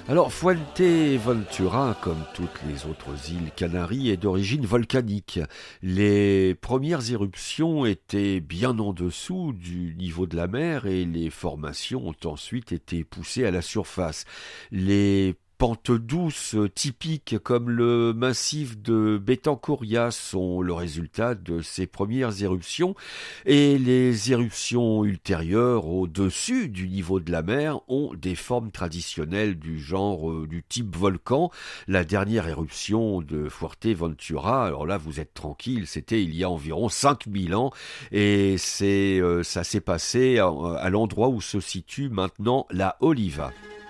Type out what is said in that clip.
Alors, Fuerteventura, comme toutes les autres îles Canaries, est d'origine volcanique. Les premières éruptions étaient bien en dessous du niveau de la mer et les formations ont ensuite été poussées à la surface. Les pentes douces typiques comme le massif de Bétancoria sont le résultat de ces premières éruptions et les éruptions ultérieures au-dessus du niveau de la mer ont des formes traditionnelles du genre du type volcan. La dernière éruption de Fuerteventura, alors là vous êtes tranquille, c'était il y a environ 5000 ans et ça s'est passé à l'endroit où se situe maintenant la Oliva.